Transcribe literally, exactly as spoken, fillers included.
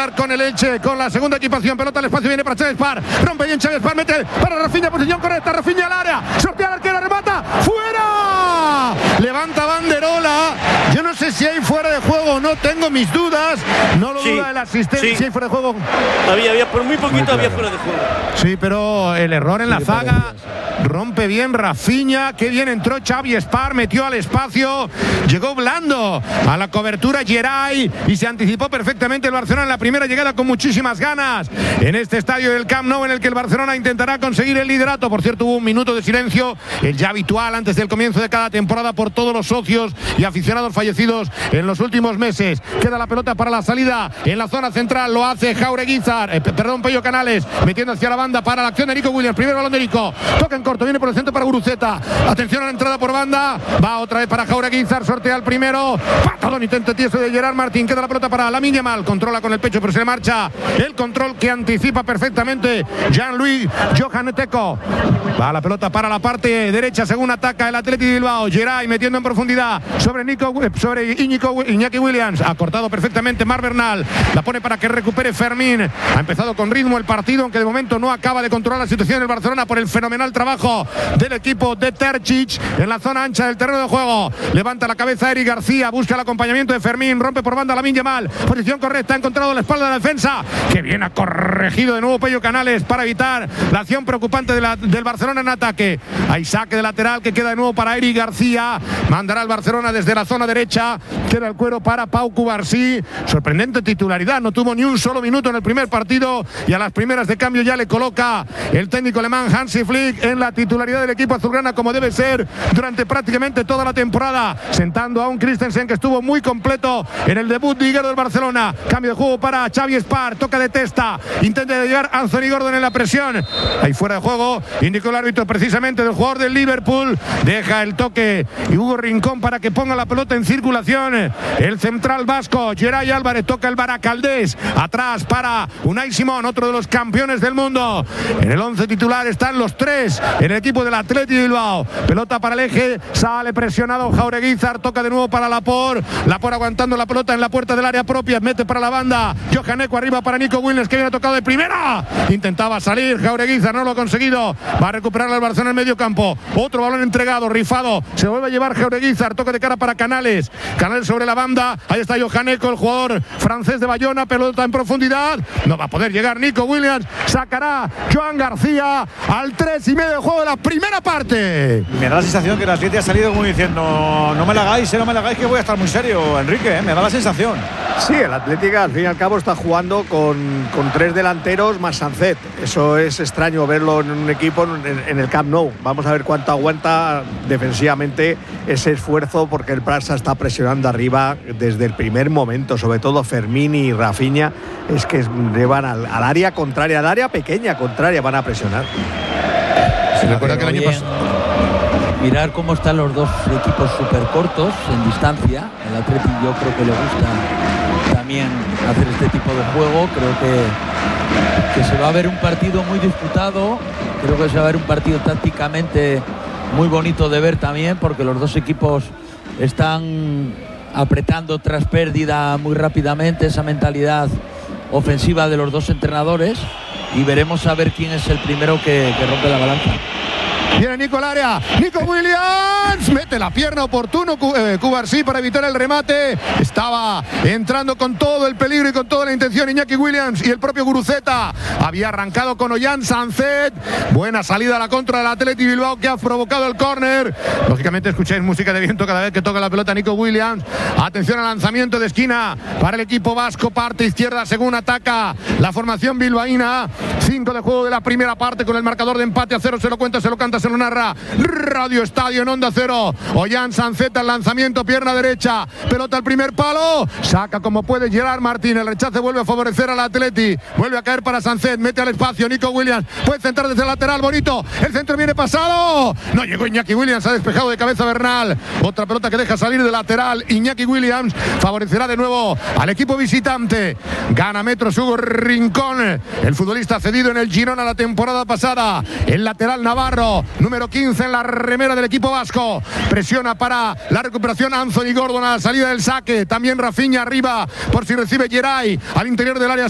debutar con el Elche, con la segunda equipación. Pelota al espacio, viene para Xavi Espar. Rompe bien Xavi Espar, mete para Rafinha, posición correcta. Rafinha al área, sortea al arquero, remata. ¡Fuera! Levanta banderola. Yo no sé si hay fuera de juego, no tengo mis dudas. No lo sí, duda el asistente, sí. si hay fuera de juego. Había, había, por muy poquito muy claro. había fuera de juego. Sí, pero el error en sí, la zaga. Rompe bien Rafinha, qué bien entró Xavi Espar, metió al espacio, llegó blando a la cobertura Geray y se anticipó perfectamente el Barcelona en la primera llegada con muchísimas ganas en este estadio del Camp Nou, en el que el Barcelona intentará conseguir el liderato. Por cierto, hubo un minuto de silencio, el ya habitual antes del comienzo de cada temporada por todos los socios y aficionados fallecidos en los últimos meses. Queda la pelota para la salida en la zona central, lo hace Jaureguizar, eh, perdón, Pello Canales, metiendo hacia la banda para la acción de Nico Williams. Primer balón de Nico, toca en corto, viene por el centro para Guruceta. Atención a la entrada por banda, va otra vez para Jaureguizar, sortea el primero. Patadón, intento tieso de Gerard Martín. Queda la pelota para Lamine Yamal, controla con el pecho, pero se le marcha el control que anticipa perfectamente Jean-Louis Johaneteco. Va la pelota para la parte derecha según ataca el Athletic de Bilbao. Geray metiendo en profundidad sobre Nico, sobre Iñico, Iñaki Williams. Ha cortado perfectamente Marc Bernal. La pone para que recupere Fermín. Ha empezado con ritmo el partido, aunque de momento no acaba de controlar la situación del Barcelona por el fenomenal trabajo del equipo de Terzic en la zona ancha del terreno de juego. Levanta la cabeza Eric García, busca el acompañamiento de Fermín, rompe por banda Lamine Yamal. Posición correcta, ha encontrado la espalda de la defensa. Que bien ha corregido de nuevo Pello Canales para evitar la acción preocupante de la, del Barcelona en ataque. Hay saque de lateral que queda de nuevo para Eric García. Mandará el Barcelona desde la zona derecha. Queda el cuero para Pau Cubarsí. Sorprendente titularidad, no tuvo ni un solo minuto en el primer partido y a las primeras de cambio ya le coloca el técnico alemán Hansi Flick en la titularidad del equipo azulgrana, como debe ser durante prácticamente toda la temporada, sentando a un Christensen que estuvo muy completo en el debut liguero del Barcelona. Cambio de juego para Xavi Espar, toca de testa, intenta llegar Anthony Gordon en la presión, ahí fuera de juego, indicó el árbitro precisamente del jugador del Liverpool. Deja el toque y Hugo Rincón para que ponga la pelota en circulación el central vasco. Geray Álvarez, toca el Baracaldés, atrás para Unai Simón, otro de los campeones del mundo. En el once titular están los tres en el equipo del Athletic de Bilbao. Pelota para el eje, sale presionado Jaureguizar, toca de nuevo para Laporte. Laporte aguantando la pelota en la puerta del área propia, mete para la banda Johaneco, arriba para Nico Williams, que viene tocado de primera. Intentaba salir Jaureguizar, no lo ha conseguido. Va a recuperar el Barcelona en medio campo. Otro balón entregado, rifado. Se vuelve a llevar Jaureguizar, toque de cara para Canales. Canales sobre la banda. Ahí está Johaneco, el jugador francés de Bayona. Pelota en profundidad. No va a poder llegar Nico Williams. Sacará Joan García al tres y medio de juego de la primera parte. Me da la sensación que el Atleti ha salido como diciendo: no me la hagáis, no me la hagáis, que voy a estar muy serio, Enrique, ¿eh? Me da la sensación. Sí, el Atlético al fin y al cabo está jugando con, con tres delanteros más Sancet. Eso es extraño verlo en un equipo en, en el Camp Nou. Vamos a ver cuánto aguanta defensivamente ese esfuerzo, porque el Barça está presionando arriba desde el primer momento, sobre todo Fermín y Rafinha. Es que llevan al, al área contraria, al área pequeña contraria, van a presionar. Se recuerda que el año pasado, mirar cómo están los dos equipos súper cortos en distancia. El Atleti yo creo que le gusta también hacer este tipo de juego. Creo que, que se va a ver un partido muy disputado. Creo que se va a ver un partido tácticamente muy bonito de ver también, porque los dos equipos están apretando tras pérdida muy rápidamente, esa mentalidad ofensiva de los dos entrenadores, y veremos a ver quién es el primero que, que rompe la balanza. Viene Nico al área, Nico Williams, mete la pierna oportuno eh, Cubarsí para evitar el remate. Estaba entrando con todo el peligro y con toda la intención Iñaki Williams, y el propio Guruceta había arrancado con Ollán Sancet. Buena salida a la contra del Athletic Bilbao, que ha provocado el córner. Lógicamente escucháis música de viento cada vez que toca la pelota Nico Williams. Atención al lanzamiento de esquina para el equipo vasco, parte izquierda según ataca la formación bilbaína. Cinco de juego de la primera parte, con el marcador de empate a cero. Se lo cuenta, se lo canta, se lo narra Radio Estadio en Onda Cero. Ollán Sancet al lanzamiento, pierna derecha, pelota al primer palo, saca como puede Gerard Martín. El rechace vuelve a favorecer al Atleti, vuelve a caer para Sancet, mete al espacio Nico Williams, puede centrar desde el lateral, bonito, el centro viene pasado, no llegó Iñaki Williams, ha despejado de cabeza Bernal. Otra pelota que deja salir de lateral Iñaki Williams, favorecerá de nuevo al equipo visitante. Gana metros Hugo Rincón, el futbolista cedido en el Girona la temporada pasada, el lateral navarro, número quince en la remera del equipo vasco. Presiona para la recuperación Anthony Gordon a la salida del saque. También Rafinha arriba por si recibe Geray al interior del área.